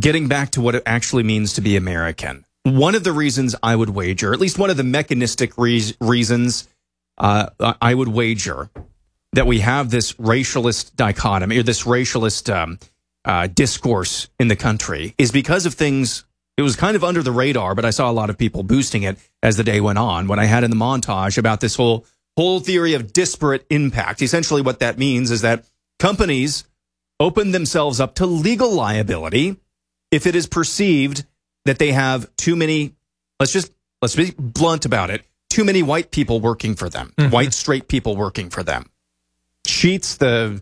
getting back to what it actually means to be American, one of the reasons I would wager, at least one of the mechanistic reasons I would wager that we have this racialist dichotomy or this racialist discourse in the country is because of things. It was kind of under the radar, but I saw a lot of people boosting it as the day went on when I had in the montage about this whole theory of disparate impact. Essentially what that means is that companies open themselves up to legal liability if it is perceived that they have too many, let's be blunt about it, too many white people working for them, white straight people working for them. Sheetz, the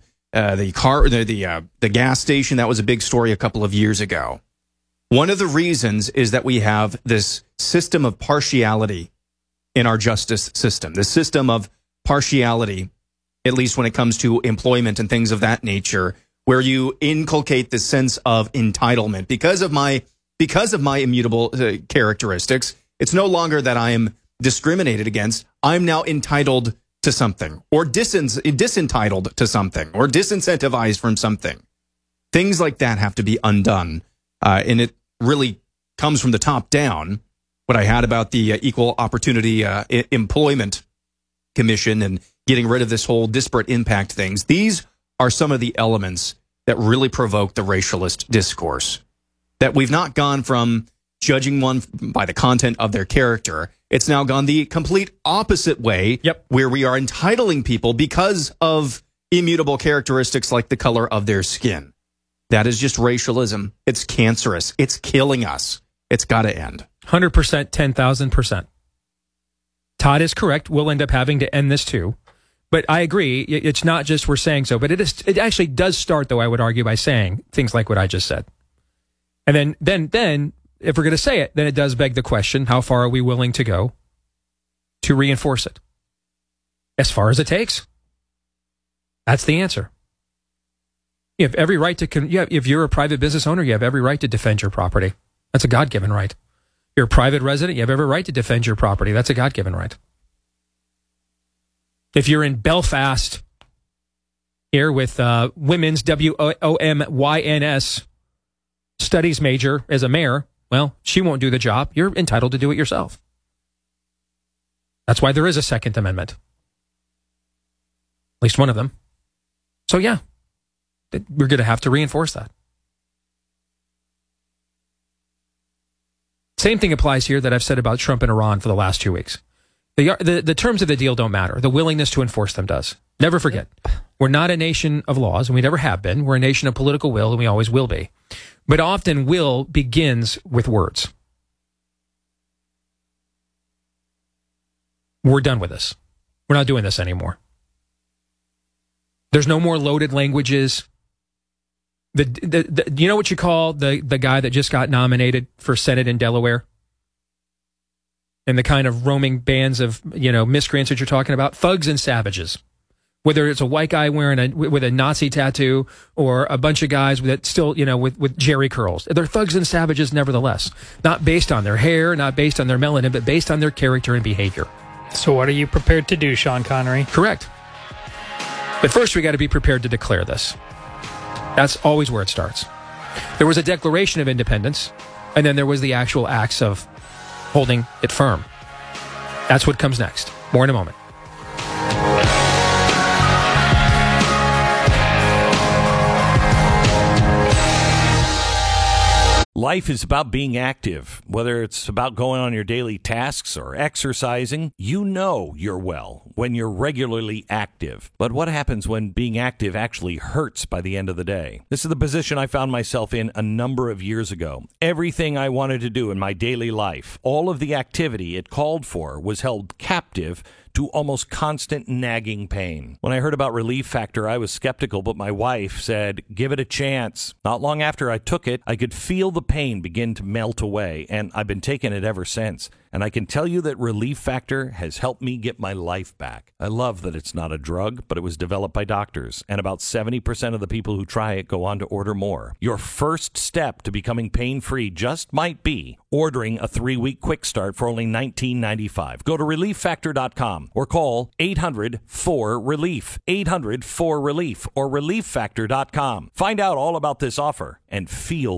gas station, that was a big story a couple of years ago. One of the reasons is that we have this system of partiality in our justice system, the system of partiality, at least when it comes to employment and things of that nature, where you inculcate this sense of entitlement. Because of my immutable characteristics, it's no longer that I am discriminated against. I'm now entitled to something, or disentitled to something, or disincentivized from something. Things like that have to be undone, and it really comes from the top down. What I had about the Equal Opportunity Employment Commission and getting rid of this whole disparate impact things, these are some of the elements that really provoke the racialist discourse. That we've not gone from judging one by the content of their character. It's now gone the complete opposite way, where we are entitling people because of immutable characteristics like the color of their skin. That is just racialism. It's cancerous. It's killing us. It's got to end. 100%, 10,000%. Todd is correct. We'll end up having to end this too. But I agree. It's not just we're saying so, but it actually does start, though, I would argue, by saying things like what I just said. And then if we're going to say it, then it does beg the question, how far are we willing to go to reinforce it? As far as it takes. That's the answer. You have every right to, if you're a private business owner, you have every right to defend your property. That's a God-given right. You're a private resident, you have every right to defend your property. That's a God-given right. If you're in Belfast here with women's WOMYNS studies major as a mayor, well, she won't do the job. You're entitled to do it yourself. That's why there is a Second Amendment. At least one of them. So yeah, we're going to have to reinforce that. Same thing applies here that I've said about Trump and Iran for the last 2 weeks. The terms of the deal don't matter. The willingness to enforce them does. Never forget, we're not a nation of laws, and we never have been. We're a nation of political will, and we always will be. But often will begins with words. We're done with this. We're not doing this anymore. There's no more loaded languages. You know what you call the guy that just got nominated for Senate in Delaware? And the kind of roaming bands of, miscreants that you're talking about? Thugs and savages. Whether it's a white guy with a Nazi tattoo or a bunch of guys that still, with jerry curls. They're thugs and savages nevertheless. Not based on their hair, not based on their melanin, but based on their character and behavior. So what are you prepared to do, Sean Connery? Correct. But first we got to be prepared to declare this. That's always where it starts. There was a Declaration of Independence, and then there was the actual acts of holding it firm. That's what comes next. More in a moment. Life is about being active. Whether it's about going on your daily tasks or exercising, you know you're well when you're regularly active. But what happens when being active actually hurts by the end of the day? This is the position I found myself in a number of years ago. Everything I wanted to do in my daily life, all of the activity it called for, was held captive to almost constant nagging pain. When I heard about Relief Factor, I was skeptical, but my wife said, give it a chance. Not long after I took it, I could feel the pain begin to melt away, and I've been taking it ever since. And I can tell you that Relief Factor has helped me get my life back. I love that it's not a drug, but it was developed by doctors, and about 70% of the people who try it go on to order more. Your first step to becoming pain-free just might be ordering a 3-week quick start for only $19.95. Go to ReliefFactor.com or call 800-4RELIEF, 800-4RELIEF, or ReliefFactor.com. Find out all about this offer and feel